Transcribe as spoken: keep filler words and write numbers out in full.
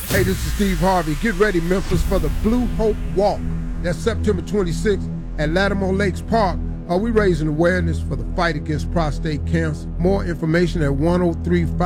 Hey, this is Steve Harvey. Get ready, Memphis, for the Blue Hope Walk. That's September twenty-sixth at Lattimore Lakes Park. Are we raising awareness for the fight against prostate cancer? More information at one oh three five